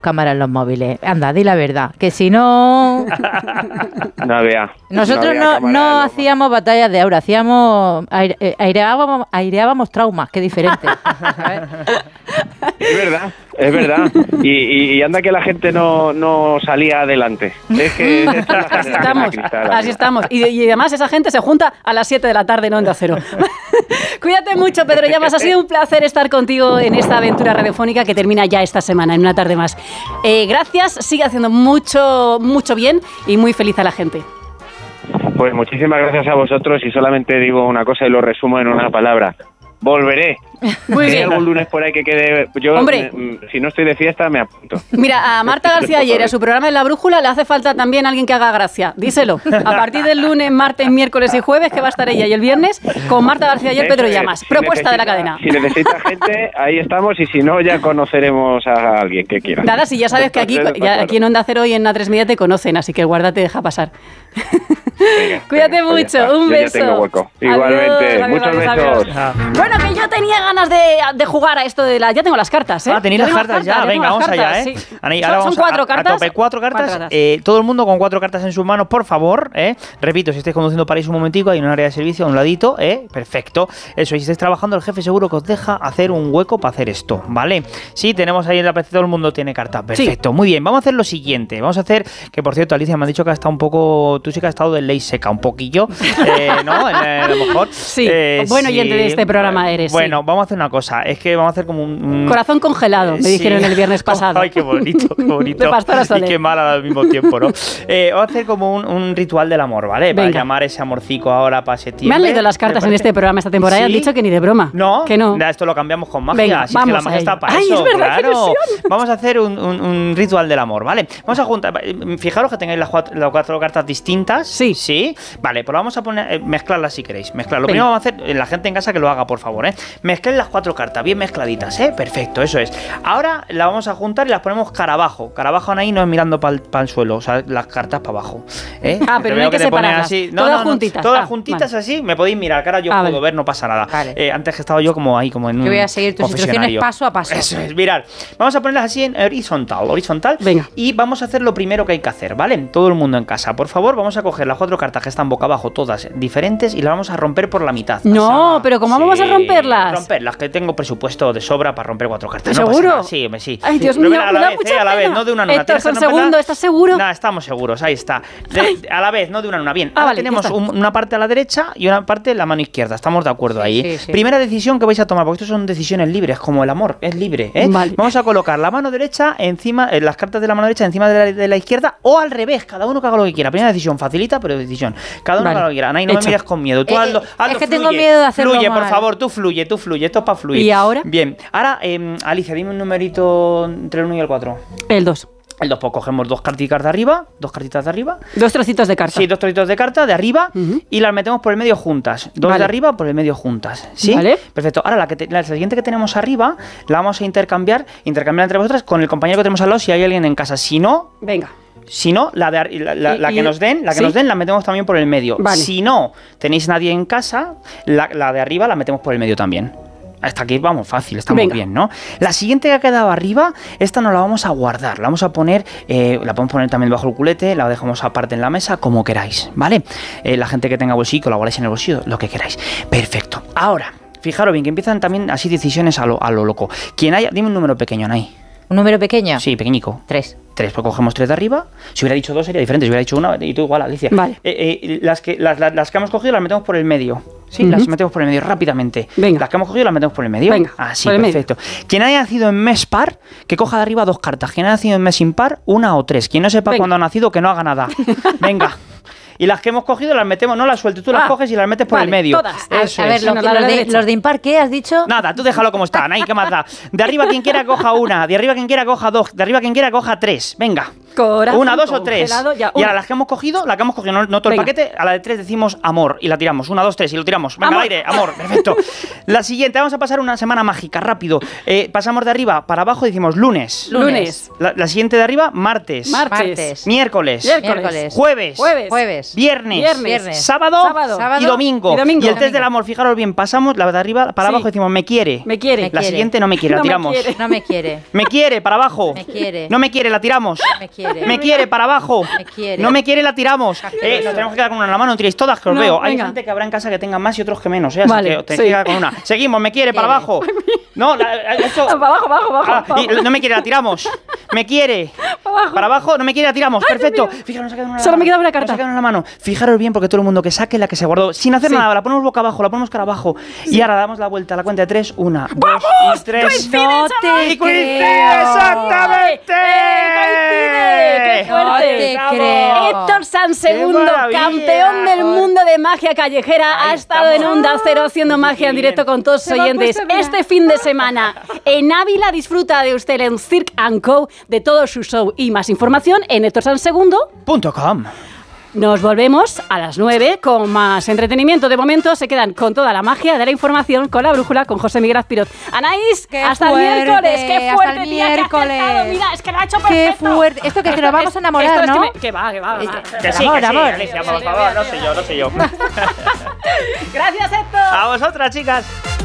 cámaras en los móviles. Anda, di la verdad, que si no... No había. Nosotros no hacíamos batallas de aura, hacíamos aireábamos traumas, qué diferente. Es verdad. Y anda que la gente no salía adelante. Es que así estamos. Y además esa gente se junta a las 7 de la tarde en Onda Cero. Cuídate mucho, Pedro Llamas. Ha sido un placer estar contigo en esta aventura radiofónica que termina ya esta semana, en una tarde más. Gracias, sigue haciendo mucho bien y muy feliz a la gente. Pues muchísimas gracias a vosotros y solamente digo una cosa y lo resumo en una palabra. Volveré. Muy bien. Si hay algún lunes por ahí que quede... Yo, si no estoy de fiesta, me apunto. Mira, a Marta García ayer, a su programa en La Brújula, le hace falta también alguien que haga gracia. Díselo. A partir del lunes, martes, miércoles y jueves, que va a estar ella, y el viernes, con Marta García ayer, Pedro Llamas. Propuesta de la cadena. Si necesita gente, ahí estamos, y si no, ya conoceremos a alguien que quiera. Nada, si ya sabes que aquí en Onda Cero y en A3 Media te conocen, así que guárdate, deja pasar. Cuídate mucho, un beso. Yo ya tengo hueco. Igualmente, muchos besos. Bueno, que yo tenía ganas de jugar a esto de la... Ya tengo las cartas, ¿eh? Tenéis las cartas ya. Venga, vamos allá, ¿eh? Sí. Ahora son 4 cartas. A tope, 4 cartas. Todo el mundo con 4 cartas en sus manos, por favor, ¿eh? Repito, si estáis conduciendo, paráis un momentico, hay un área de servicio a un ladito, ¿eh? Perfecto. Eso, y si estáis trabajando, el jefe seguro que os deja hacer un hueco para hacer esto, ¿vale? Sí, tenemos ahí en la PC, todo el mundo tiene cartas. Perfecto, sí. Muy bien. Vamos a hacer lo siguiente. Vamos a hacer, que por cierto, Alicia, me ha dicho que ha estado un poco... Tú sí que has estado de ley seca, un poquillo, ¿no? A lo mejor. Sí, buen oyente de este programa eres. Bueno, sí. Vamos a hacer una cosa. Es que vamos a hacer como un... Corazón congelado, me dijeron el viernes pasado. Ay, qué bonito, qué bonito. De Pastora Soler. Y qué mal al mismo tiempo, ¿no? Vamos a hacer como un ritual del amor, ¿vale? Para llamar ese amorcico ahora para septiembre. Me han leído las cartas en este programa esta temporada y han dicho que ni de broma. ¿No? Que no. Esto lo cambiamos con magia. Venga, así es que la magia está para eso. Es verdad, claro. Vamos a hacer un ritual del amor, ¿vale? Vamos a juntar... Fijaros que tengáis las 4 cartas distintas. Sí. Sí. Vale, pues vamos a poner... mezclarlas si queréis. Lo primero vamos a hacer... La gente en casa que lo haga, por favor, ¿eh? Mezclen las 4 cartas, bien mezcladitas, ¿eh? Perfecto, eso es. Ahora las vamos a juntar y las ponemos cara abajo. Cara abajo ahí no es mirando para el suelo, o sea, las cartas para abajo. Pero no hay que separarlas. Todas juntitas. Todas juntitas vale. Así, me podéis mirar, cara yo puedo ver, no pasa nada. Vale. Antes que estaba yo como ahí, como en un... Yo voy a seguir tus instrucciones paso a paso. Eso es, mirad. Vamos a ponerlas así en horizontal. Venga. Y vamos a hacer lo primero que hay que hacer, ¿vale? Todo el mundo en casa, por favor, vamos a coger las 4 cartas que están boca abajo, todas diferentes, y las vamos a romper por la mitad. No, pero ¿cómo vamos a romperlas? Romperlas, que tengo presupuesto de sobra para romper 4 cartas. ¿Seguro? Sí, sí. Ay, Dios mío, a la vez, no de una en una. Héctor, un segundo, ¿estás seguro? Nada, estamos seguros, ahí está. A la vez, no de una en una. Bien, ahora vale, tenemos una parte a la derecha y una parte en la mano izquierda. Estamos de acuerdo ahí. Sí. Primera decisión que vais a tomar, porque esto son decisiones libres, como el amor, es libre, ¿eh? Vale. Vamos a colocar la mano derecha encima, las cartas de la mano derecha encima de la izquierda, o al revés, cada uno que haga lo que quiera. Primera decisión, facilita, pero decisión. Cada uno que haga lo que quiera. Anaí, no me mires con miedo. Tú hazlo, es que fluye, tengo miedo de hacerlo Fluye, mal. por favor, tú fluye. Esto es para fluir. ¿Y ahora? Bien. Ahora, Alicia, dime un numerito entre el 1 y el 4. El 2. El 2, pues cogemos 2 cartitas de arriba. 2 trocitos de carta. Sí, 2 trocitos de carta de arriba y las metemos por el medio juntas. 2 de arriba por el medio juntas. ¿Sí? Vale. Perfecto. Ahora la siguiente que tenemos arriba la vamos a intercambiar entre vosotras con el compañero que tenemos al lado si hay alguien en casa. Si no... Venga. Si no, la que nos den, la metemos también por el medio. Vale. Si no tenéis nadie en casa, la de arriba la metemos por el medio también. Hasta aquí vamos fácil, estamos bien, ¿no? La siguiente que ha quedado arriba, esta no la vamos a guardar, la vamos a poner, la podemos poner también bajo el culete, la dejamos aparte en la mesa, como queráis, ¿vale? La gente que tenga bolsillo, la guardáis en el bolsillo, lo que queráis. Perfecto. Ahora, fijaros bien, que empiezan también así decisiones a lo loco. Quien haya, dime un número pequeño, Nay. ¿Un número pequeño? Sí, pequeñico. 3. 3, pues cogemos 3 de arriba. Si hubiera dicho 2 sería diferente, si hubiera dicho 1 y tú igual, Alicia. Vale. Las que hemos cogido las metemos por el medio. Sí, las metemos por el medio rápidamente. Venga. Las que hemos cogido las metemos por el medio. Venga. Así, perfecto. Quien haya nacido en mes par, que coja de arriba 2 cartas. Quien haya nacido en mes impar, 1 o 3. Quien no sepa cuándo ha nacido, que no haga nada. Venga. Y las que hemos cogido las metemos, no las sueltes, tú las coges y las metes por el medio. Todas. Eso a ver, los de impar, ¿qué has dicho? Nada, tú déjalo como está, Nay, ¿qué más da? De arriba quien quiera coja 1, de arriba quien quiera coja 2, de arriba quien quiera coja 3. Venga. Corazón 1, 2 o 3. Ya, y ahora las que hemos cogido, no todo el paquete, a la de 3 decimos amor y la tiramos. 1, 2, 3 y lo tiramos. Venga, al aire, amor, perfecto. La siguiente, vamos a pasar una semana mágica, rápido. Pasamos de arriba para abajo y decimos lunes. La siguiente de arriba, martes. Miércoles. Jueves. Viernes. Sábado y domingo. Y el test del amor, fijaros bien, pasamos la de arriba para abajo y decimos me quiere. La siguiente no me quiere, la tiramos. No me quiere. Me quiere, para abajo. Me quiere. No me quiere, la tiramos. Me quiere, para abajo. Me quiere. No me quiere, la tiramos. Nos tenemos que quedar con una en la mano, no tiréis todas, que os veo. Hay gente que habrá en casa que tenga más y otros que menos, así que tenéis que quedar con una. Seguimos, me quiere, para abajo. No, esto... Para abajo. No me quiere, la tiramos. Me quiere. Para abajo, no me quiere, la tiramos. Perfecto. Fijaros, nos ha quedado una. Solo me queda una carta. Nos ha quedado en la mano. Fijaros bien, porque todo el mundo que saque la que se guardó, sin hacer nada, la ponemos boca abajo, la ponemos cara abajo. Y ahora damos la vuelta a la cuenta de 3. 1, 2 y 3. No te coincide, exactamente. ¡Qué fuerte! No te creo. Héctor Sanz II, campeón del mundo de magia callejera, ha estado en Onda Cero haciendo magia en directo con todos sus oyentes. Este fin de semana en Ávila disfruta de usted en Cirque & Co. de todo su show y más información en héctorsanzsegundo.com. Nos volvemos a las 9 con más entretenimiento. De momento se quedan con toda la magia de la información, con la brújula, con José Miguel Azpiroz. Anaís, hasta el miércoles. ¡Qué fuerte, tía! Que ha acertado. Mira, es que lo ha hecho perfecto. ¡Qué fuerte! Esto que nos vamos a enamorar, ¿no? Que va. Que sí, Alicia, por favor, no sé yo. Gracias, Héctor. A vosotras, chicas.